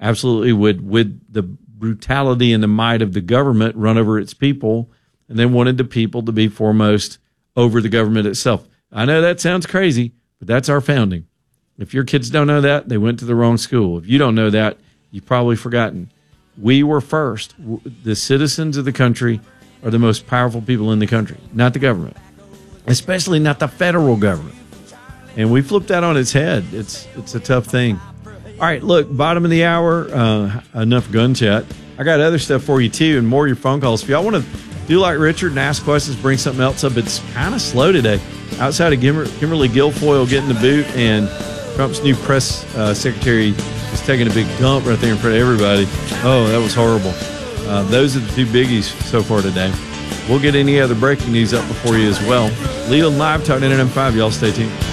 absolutely would, with the brutality and the might of the government, run over its people, and they wanted the people to be foremost over the government itself. I know that sounds crazy, but that's our founding. If your kids don't know that, they went to the wrong school. If you don't know that, you've probably forgotten. We were first. The citizens of the country are the most powerful people in the country, not the government, especially not the federal government. And we flipped that on its head. It's a tough thing. All right, look, bottom of the hour, enough gun chat. I got other stuff for you, too, and more of your phone calls. If y'all want to do like Richard and ask questions, bring something else up, it's kind of slow today. Outside of Kimberly Guilfoyle getting the boot and Trump's new press secretary is taking a big dump right there in front of everybody. Oh, that was horrible. Those are the two biggies so far today. We'll get any other breaking news up before you as well. Leland Live, Talk 99.5. Y'all stay tuned.